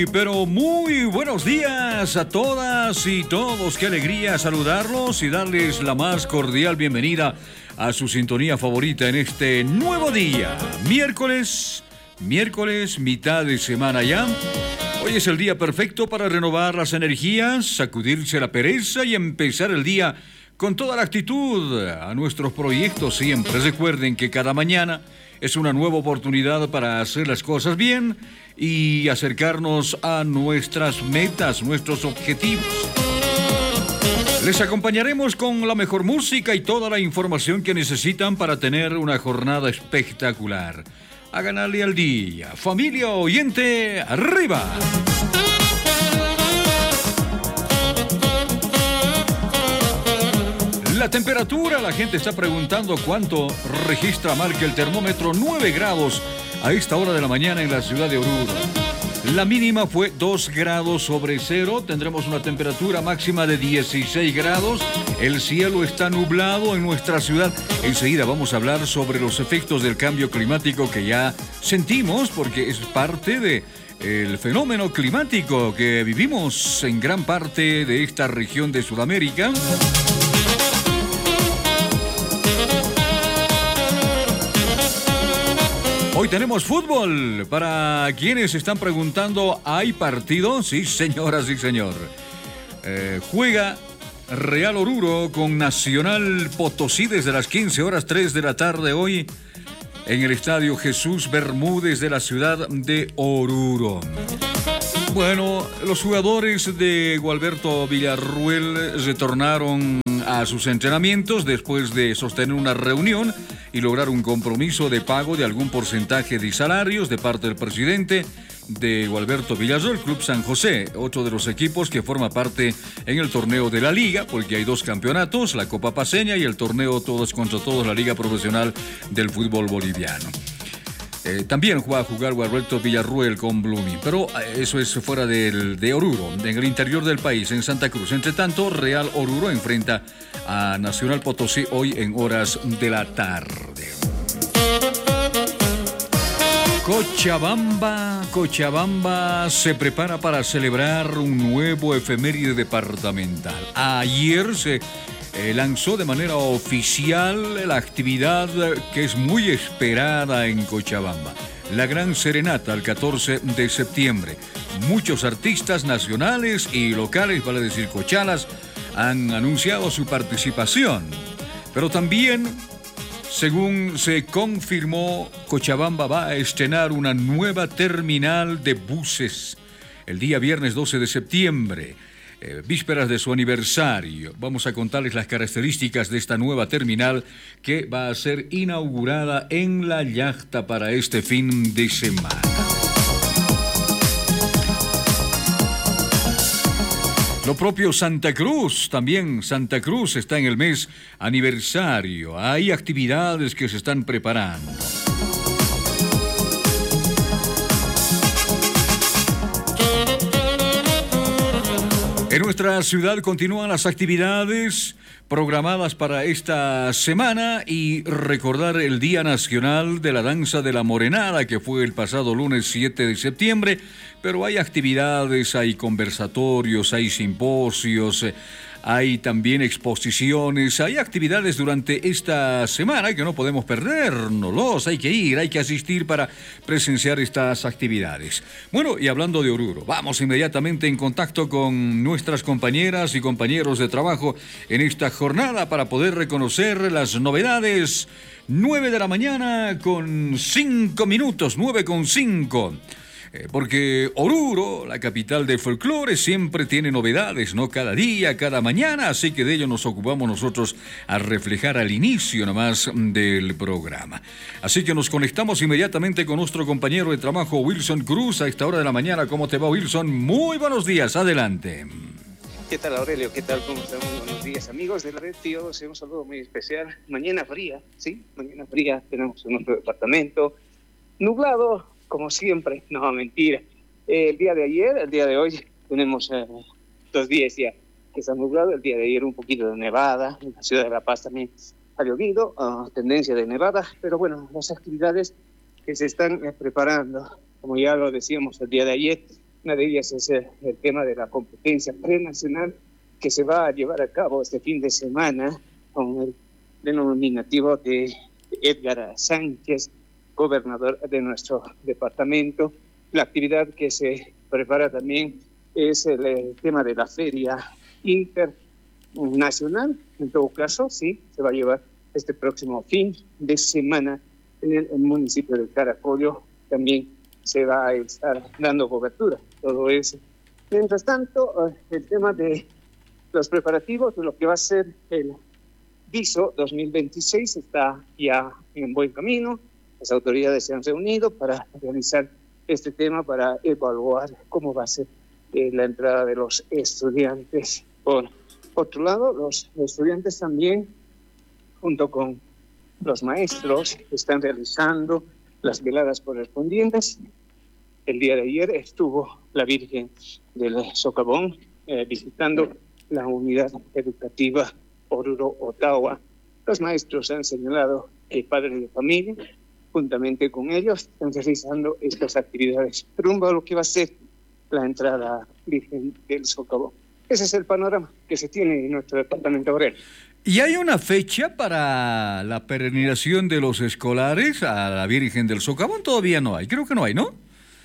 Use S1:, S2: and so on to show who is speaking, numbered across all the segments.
S1: Muy, pero muy buenos días a todas y todos. Qué alegría saludarlos y darles la más cordial bienvenida a su sintonía favorita en este nuevo día. Miércoles, mitad de semana ya. Hoy es el día perfecto para renovar las energías, sacudirse la pereza y empezar el día con toda la actitud a nuestros proyectos siempre. Recuerden que cada mañana es una nueva oportunidad para hacer las cosas bien y acercarnos a nuestras metas, nuestros objetivos. Les acompañaremos con la mejor música y toda la información que necesitan para tener una jornada espectacular. A ganarle al día. Familia oyente, arriba. La temperatura, la gente está preguntando cuánto marca el termómetro. 9 grados a esta hora de la mañana en la ciudad de Oruro. La mínima fue 2 grados sobre cero. Tendremos una temperatura máxima de 16 grados. El cielo está nublado en nuestra ciudad. Enseguida vamos a hablar sobre los efectos del cambio climático que ya sentimos, porque es parte del fenómeno climático que vivimos en gran parte de esta región de Sudamérica. Hoy tenemos fútbol. Para quienes están preguntando, ¿hay partido? Sí, señora, sí, señor. Juega Real Oruro con Nacional Potosí desde las 15 horas 3 de la tarde hoy en el Estadio Jesús Bermúdez de la ciudad de Oruro. Bueno, los jugadores de Gualberto Villarruel retornaron a sus entrenamientos después de sostener una reunión y lograr un compromiso de pago de algún porcentaje de salarios de parte del presidente de Gualberto Villarruel, Club San José, otro de los equipos que forma parte en el torneo de la Liga, porque hay 2 campeonatos, la Copa Paceña y el torneo Todos contra Todos, la Liga Profesional del Fútbol Boliviano. También va a jugar Gualberto Villarruel con Blooming, pero eso es fuera de Oruro, en el interior del país, en Santa Cruz. Entre tanto, Real Oruro enfrenta a Nacional Potosí hoy en horas de la tarde. Cochabamba se prepara para celebrar un nuevo efeméride departamental. Ayer se lanzó de manera oficial la actividad que es muy esperada en Cochabamba, la Gran Serenata el 14 de septiembre. Muchos artistas nacionales y locales, vale decir cochalas, han anunciado su participación. Pero también, según se confirmó, Cochabamba va a estrenar una nueva terminal de buses el día viernes 12 de septiembre. Vísperas de su aniversario. Vamos a contarles las características de esta nueva terminal que va a ser inaugurada en La Yacta para este fin de semana. Lo propio Santa Cruz, también Santa Cruz está en el mes aniversario. Hay actividades que se están preparando. En nuestra ciudad continúan las actividades programadas para esta semana y recordar el Día Nacional de la Danza de la Morenada, que fue el pasado lunes 7 de septiembre, pero hay actividades, hay conversatorios, hay simposios, hay también exposiciones, hay actividades durante esta semana que no podemos perdernos, hay que ir, hay que asistir para presenciar estas actividades. Bueno, y hablando de Oruro, vamos inmediatamente en contacto con nuestras compañeras y compañeros de trabajo en esta jornada para poder reconocer las novedades. 9 de la mañana con 5 minutos, 9:05. Porque Oruro, la capital del folclore, siempre tiene novedades, ¿no? Cada día, cada mañana, así que de ello nos ocupamos nosotros a reflejar al inicio nomás del programa. Así que nos conectamos inmediatamente con nuestro compañero de trabajo, Wilson Cruz, a esta hora de la mañana. ¿Cómo te va, Wilson? Muy buenos días, adelante.
S2: ¿Qué tal, Aurelio? ¿Qué tal? ¿Cómo están? Muy buenos días, amigos de la red, tíos. Un saludo muy especial. Mañana fría, ¿sí? Mañana fría, tenemos en nuestro departamento. Nublado, como siempre, no, mentira. El día de ayer, el día de hoy, tenemos 2 días ya que está nublado. El día de ayer un poquito de nevada, en la ciudad de La Paz también ha llovido, tendencia de nevada, pero bueno, las actividades que se están preparando, como ya lo decíamos el día de ayer, Una de ellas es el tema de la competencia prenacional que se va a llevar a cabo este fin de semana con el denominativo de Edgar Sánchez, gobernador de nuestro departamento. La actividad que se prepara también es el tema de la feria internacional. En todo caso, sí, se va a llevar este próximo fin de semana en el municipio de Caracollo. También se va a estar dando cobertura todo eso. Mientras tanto, el tema de los preparativos de lo que va a ser el Viso 2026 está ya en buen camino. Las autoridades se han reunido para realizar este tema, para evaluar cómo va a ser la entrada de los estudiantes. Por otro lado, los estudiantes también, junto con los maestros, están realizando las veladas correspondientes. El día de ayer estuvo la Virgen del Socavón visitando la unidad educativa Oruro Ottawa. Los maestros han señalado que padres de familia, juntamente con ellos, están realizando estas actividades rumbo a lo que va a ser la entrada Virgen del Socavón. Ese es el panorama que se tiene en nuestro departamento Aurelio.
S1: ¿Y hay una fecha para la peregrinación de los escolares a la Virgen del Socavón? Todavía no hay, creo que no hay, ¿no?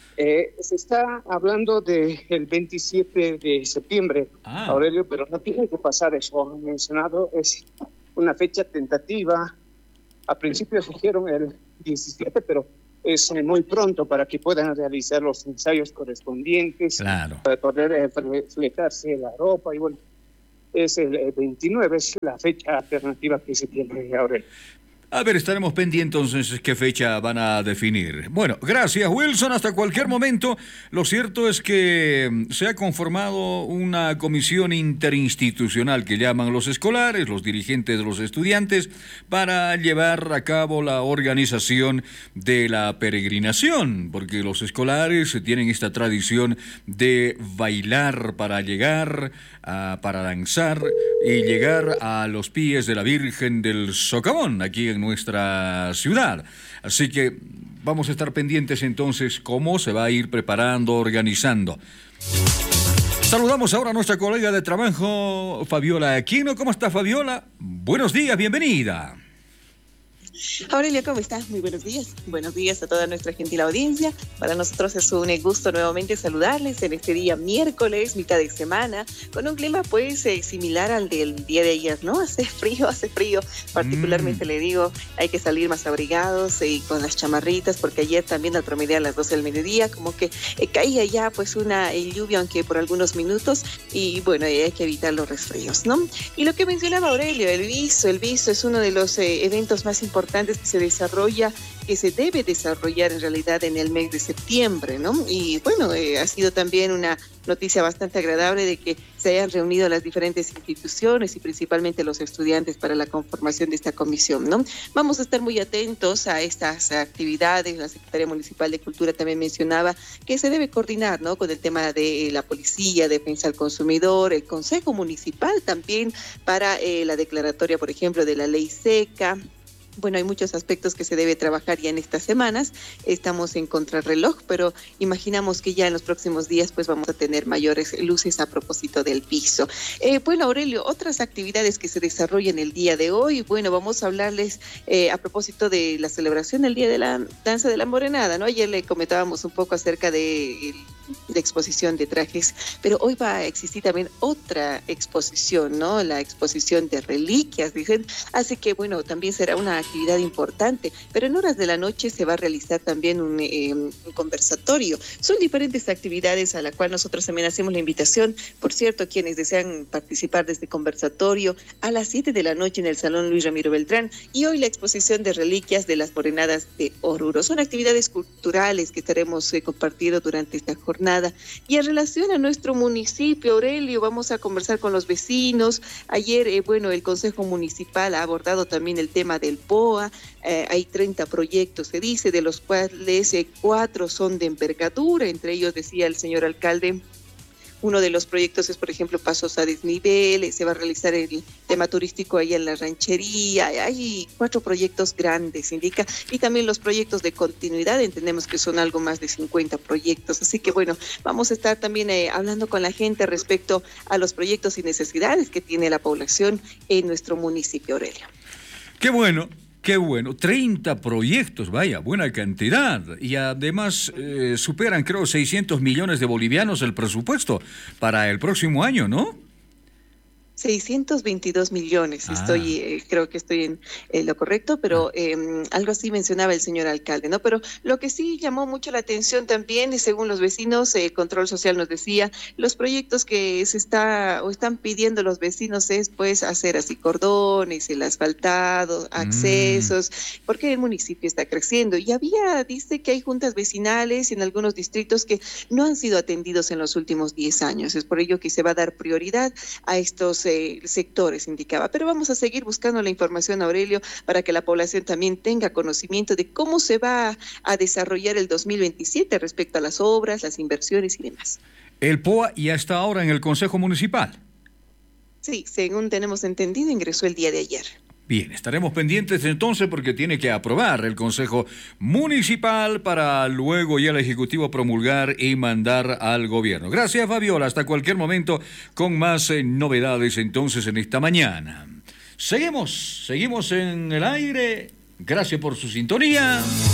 S2: Se está hablando del 27 de septiembre, Aurelio, pero no tiene que pasar eso. Han mencionado, es una fecha tentativa. A principio dijeron el 17, pero es muy pronto para que puedan realizar los ensayos correspondientes,
S1: claro,
S2: para poder fletarse la ropa. Y bueno, es el 29, es la fecha alternativa que se tiene, Aurelio.
S1: A ver, estaremos pendientes entonces qué fecha van a definir. Bueno, gracias Wilson, hasta cualquier momento. Lo cierto es que se ha conformado una comisión interinstitucional que llaman los escolares, los dirigentes de los estudiantes, para llevar a cabo la organización de la peregrinación, porque los escolares tienen esta tradición de bailar para llegar, para danzar y llegar a los pies de la Virgen del Socavón, aquí en nuestra ciudad. Así que vamos a estar pendientes entonces cómo se va a ir preparando, organizando. Saludamos ahora a nuestra colega de trabajo, Fabiola Aquino. ¿Cómo está, Fabiola? Buenos días, bienvenida.
S3: Aurelio, ¿cómo estás? Muy buenos días. Buenos días a toda nuestra gentil audiencia. Para nosotros es un gusto nuevamente saludarles en este día miércoles, mitad de semana, con un clima pues similar al del día de ayer, ¿no? Hace frío. Particularmente le digo, hay que salir más abrigados y con las chamarritas, porque ayer también al promediar a las 12 del mediodía, como que caía ya pues una lluvia, aunque por algunos minutos, y bueno, hay que evitar los resfríos, ¿no? Y lo que mencionaba Aurelio, el Viso es uno de los eventos más importantes que se debe desarrollar en realidad en el mes de septiembre, ¿no? Y bueno, ha sido también una noticia bastante agradable de que se hayan reunido las diferentes instituciones y principalmente los estudiantes para la conformación de esta comisión, ¿no? Vamos a estar muy atentos a estas actividades. La Secretaría Municipal de Cultura también mencionaba que se debe coordinar, ¿no?, con el tema de la policía, defensa al consumidor, el Consejo Municipal también para la declaratoria, por ejemplo, de la ley seca. Bueno, hay muchos aspectos que se debe trabajar ya en estas semanas. Estamos en contrarreloj, pero imaginamos que ya en los próximos días pues vamos a tener mayores luces a propósito del piso. Bueno, Aurelio, otras actividades que se desarrollan el día de hoy. Bueno, vamos a hablarles a propósito de la celebración del Día de la Danza de la Morenada, ¿no? Ayer le comentábamos un poco acerca de exposición de trajes, pero hoy va a existir también otra exposición, ¿no? La exposición de reliquias, dicen. Así que, bueno, también será una actividad importante, pero en horas de la noche se va a realizar también un conversatorio. Son diferentes actividades a la cual nosotros también hacemos la invitación. Por cierto, quienes desean participar de este conversatorio, a las 7 de la noche en el Salón Luis Ramiro Beltrán, y hoy la exposición de reliquias de las morenadas de Oruro. Son actividades culturales que estaremos compartiendo durante esta jornada. Y en relación a nuestro municipio, Aurelio, vamos a conversar con los vecinos. Ayer, bueno, el Consejo Municipal ha abordado también el tema del POA. Hay 30 proyectos, se dice, de los cuales 4 son de envergadura. Entre ellos, decía el señor alcalde, Uno de los proyectos es, por ejemplo, pasos a desnivel, se va a realizar el tema turístico ahí en la ranchería, hay 4 proyectos grandes, indica, y también los proyectos de continuidad, entendemos que son algo más de 50 proyectos, así que bueno, vamos a estar también hablando con la gente respecto a los proyectos y necesidades que tiene la población en nuestro municipio, Aurelio.
S1: Qué bueno. Qué bueno, 30 proyectos, vaya, buena cantidad. Y además superan, creo, 600 millones de bolivianos el presupuesto para el próximo año, ¿no?
S3: 622 millones, creo que estoy en lo correcto, pero algo así mencionaba el señor alcalde, ¿no? Pero lo que sí llamó mucho la atención también, según los vecinos, Control Social nos decía, los proyectos que están pidiendo los vecinos es pues hacer así cordones, el asfaltado, accesos, porque el municipio está creciendo. Y dice que hay juntas vecinales en algunos distritos que no han sido atendidos en los últimos 10 años. Es por ello que se va a dar prioridad a estos sectores, indicaba. Pero vamos a seguir buscando la información, Aurelio, para que la población también tenga conocimiento de cómo se va a desarrollar el 2027 respecto a las obras, las inversiones y demás.
S1: El POA ya está ahora en el Consejo Municipal.
S3: Sí, según tenemos entendido, ingresó el día de ayer.
S1: Bien, estaremos pendientes entonces porque tiene que aprobar el Consejo Municipal para luego ya el Ejecutivo promulgar y mandar al Gobierno. Gracias, Fabiola. Hasta cualquier momento con más novedades entonces en esta mañana. Seguimos en el aire. Gracias por su sintonía.